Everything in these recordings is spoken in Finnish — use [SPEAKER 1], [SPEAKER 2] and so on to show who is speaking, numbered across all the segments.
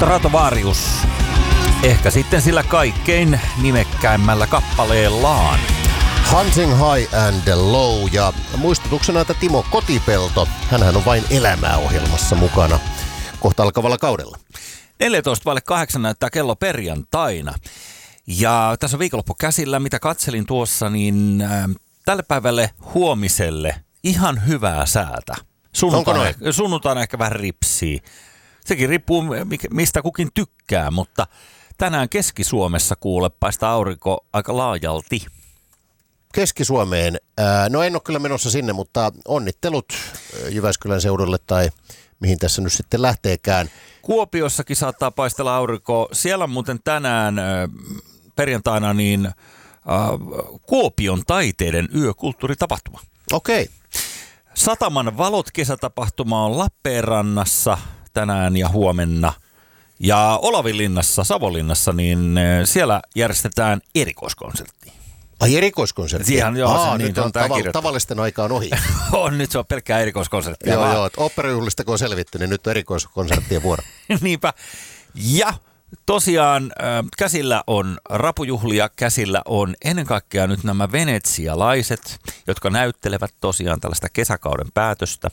[SPEAKER 1] Stratovarius. Ehkä sitten sillä kaikkein nimekkäämmällä kappaleellaan.
[SPEAKER 2] Hunting High and Low, ja muistutuksena, että Timo Kotipelto, hänhän on vain elämää ohjelmassa mukana kohta alkavalla kaudella.
[SPEAKER 1] 14:08 näyttää kello perjantaina. Ja tässä on viikonloppu käsillä, mitä katselin tuossa, niin tälle päivälle huomiselle ihan hyvää säätä. Sunnuntaina ehkä vähän ripsii. Sekin riippuu mistä kukin tykkää, mutta tänään Keski-Suomessa kuule paistaa aurinko aika laajalti.
[SPEAKER 2] Keski-Suomeen. No en ole kyllä menossa sinne, mutta onnittelut Jyväskylän seudulle tai mihin tässä nyt sitten lähteekään.
[SPEAKER 1] Kuopiossakin saattaa paistella aurinko. Siellä on muuten tänään perjantaina niin Kuopion taiteiden yökulttuuritapahtuma.
[SPEAKER 2] Okei.
[SPEAKER 1] Sataman valot kesätapahtuma on Lappeenrannassa tänään ja huomenna. Ja Olavinlinnassa, Savonlinnassa, niin siellä järjestetään erikoiskonsertti.
[SPEAKER 2] Ai erikoiskonsertti?
[SPEAKER 1] Siihen, joo,
[SPEAKER 2] nyt on tavallisten aikaan ohi.
[SPEAKER 1] Nyt se on pelkkää erikoiskonserttia.
[SPEAKER 2] Joo, oopperajuhlista kun on selvitty, niin nyt on erikoiskonserttien vuoro.
[SPEAKER 1] Niinpä. Ja tosiaan käsillä on rapujuhlia, käsillä on ennen kaikkea nyt nämä venetsialaiset, jotka näyttelevät tosiaan tällaista kesäkauden päätöstä.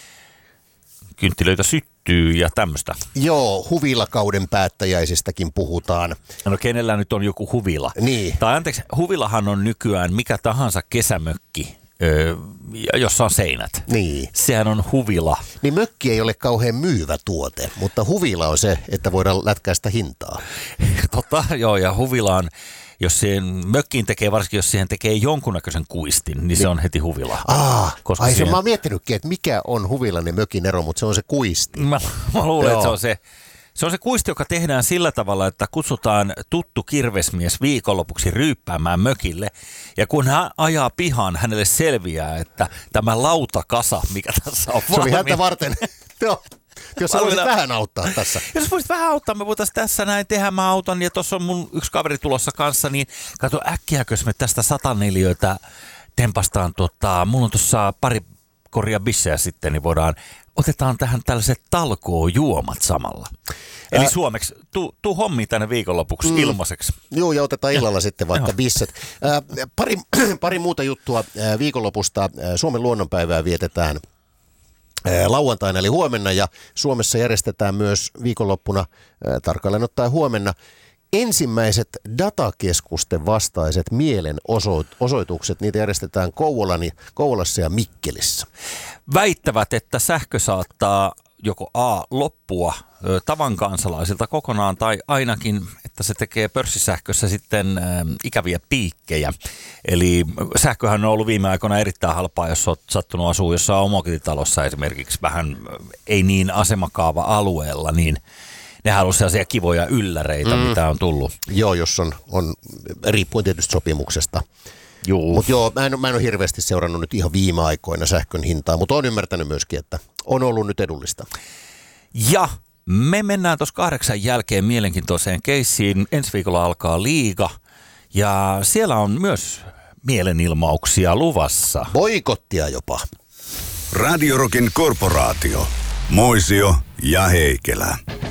[SPEAKER 1] Kynttilöitä syttyy ja tämmöistä.
[SPEAKER 2] Joo, huvilakauden päättäjäisistäkin puhutaan.
[SPEAKER 1] No kenellä nyt on joku huvila?
[SPEAKER 2] Niin.
[SPEAKER 1] Tai anteeksi, huvilahan on nykyään mikä tahansa kesämökki, jossa on seinät.
[SPEAKER 2] Niin.
[SPEAKER 1] Sehän on huvila.
[SPEAKER 2] Niin mökki ei ole kauhean myyvä tuote, mutta huvila on se, että voidaan lätkäistä hintaa.
[SPEAKER 1] Totta, joo, ja huvilaan, jos siihen mökkiin tekee, varsinkin jos siihen tekee jonkunnäköisen kuistin, niin se on heti huvila.
[SPEAKER 2] Mä oon miettinytkin, että mikä on huvilan ja mökin ero, mutta se on se kuisti.
[SPEAKER 1] Mä luulen, että se on se kuisti, joka tehdään sillä tavalla, että kutsutaan tuttu kirvesmies viikonlopuksi ryyppäämään mökille. Ja kun hän ajaa pihaan, hänelle selviää, että tämä lautakasa, mikä tässä on
[SPEAKER 2] se oli häntä varten. Joo. Jos sä voisit vähän auttaa tässä.
[SPEAKER 1] Jos voisit vähän auttaa, me voitaisiin tässä näin tehdä, mä autan. Ja tuossa on mun yksi kaveri tulossa kanssa, niin kato äkkiäkös me tästä 100 neliötä tempastaan. Mulla on tuossa pari koria bissejä sitten, niin otetaan tähän tällaiset talkoojuomat samalla. Eli suomeksi, tuu hommiin tänne viikonlopuksi ilmaiseksi.
[SPEAKER 2] Joo, ja otetaan illalla sitten vaikka bisset. Pari muuta juttua viikonlopusta. Suomen luonnonpäivää vietetään lauantaina eli huomenna, ja Suomessa järjestetään myös viikonloppuna, tarkalleen ottaen huomenna, ensimmäiset datakeskusten vastaiset mielenosoitukset. Niitä järjestetään Kouvolassa ja Mikkelissä.
[SPEAKER 1] Väittävät, että sähkö saattaa joko loppua tavan kansalaisilta kokonaan, tai ainakin, että se tekee pörssisähkössä sitten ikäviä piikkejä. Eli sähköhän on ollut viime aikoina erittäin halpaa, jos olet sattunut asua jossain omakotitalossa esimerkiksi vähän ei niin asemakaava-alueella, niin ne haluaa sellaisia kivoja ylläreitä, mitä on tullut.
[SPEAKER 2] Joo, jos on riippuen tietysti sopimuksesta. Mutta joo, mä en ole hirveästi seurannut nyt ihan viime aikoina sähkön hintaa, mutta olen ymmärtänyt myöskin, että on ollut nyt edullista.
[SPEAKER 1] Ja me mennään tuossa 8 jälkeen mielenkiintoiseen keissiin. Ensi viikolla alkaa liiga ja siellä on myös mielenilmauksia luvassa.
[SPEAKER 2] Boikottia jopa.
[SPEAKER 3] Radio Rockin korporaatio. Moisio ja Heikelä.